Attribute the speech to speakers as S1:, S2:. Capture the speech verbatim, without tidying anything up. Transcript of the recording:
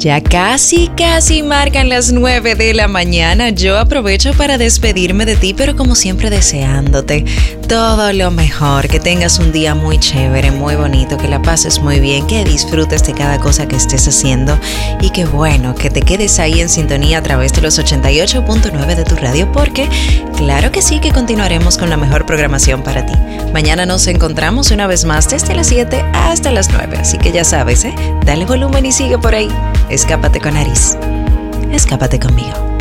S1: Ya casi, casi marcan las nueve de la mañana. Yo aprovecho para despedirme de ti, pero como siempre deseándote todo lo mejor, que tengas un día muy chévere, muy bonito, que la pases muy bien, que disfrutes de cada cosa que estés haciendo y que bueno, que te quedes ahí en sintonía a través de los ochenta y ocho punto nueve de tu radio, porque claro que sí que continuaremos con la mejor programación para ti. Mañana nos encontramos una vez más desde las siete hasta las nueve, así que ya sabes, ¿eh? Dale volumen y sigue por ahí. Escápate con Aris. Escápate conmigo.